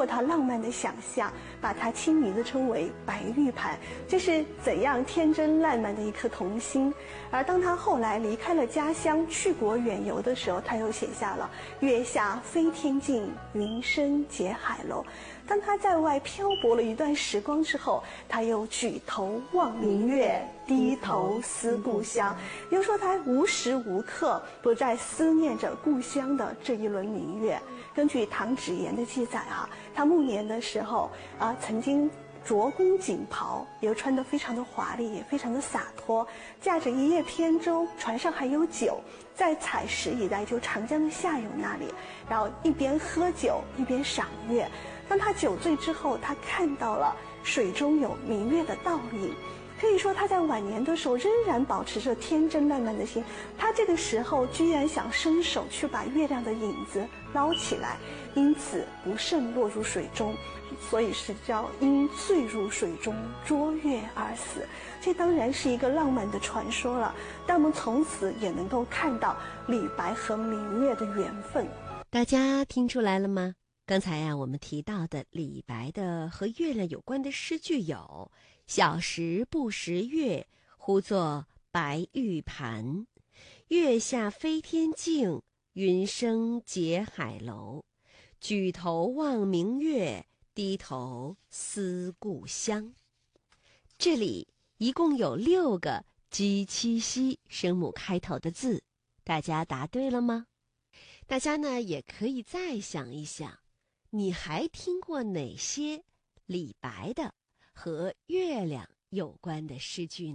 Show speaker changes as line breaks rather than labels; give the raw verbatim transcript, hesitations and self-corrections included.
过他浪漫的想象，把它亲昵地称为白玉盘。这是怎样天真烂漫的一颗童心。而当他后来离开了家乡，去国远游的时候，他又写下了月下飞天镜，云深结海楼。当他在外漂泊了一段时光之后，他又举头望明月，低头思故乡。又说他无时无刻不在思念着故乡的这一轮明月。根据唐芷言的记载啊，他暮年的时候啊，曾经着宫锦袍，也穿得非常的华丽，也非常的洒脱，驾着一叶扁舟，船上还有酒，在采石一带，就长江的下游那里，然后一边喝酒一边赏月。当他酒醉之后，他看到了水中有明月的倒影。可以说他在晚年的时候仍然保持着天真烂漫的心，他这个时候居然想伸手去把月亮的影子捞起来，因此不慎落入水中，所以是叫因醉入水中捉月而死。这当然是一个浪漫的传说了，但我们从此也能够看到李白和明月的缘分。
大家听出来了吗？刚才呀、啊，我们提到的李白的和月亮有关的诗句有：小时不识月，呼作白玉盘。月下飞天镜，云生结海楼。举头望明月，低头思故乡。这里一共有六个鸡、七、西声母开头的字，大家答对了吗？大家呢也可以再想一想，你还听过哪些李白的和月亮有关的诗句呢？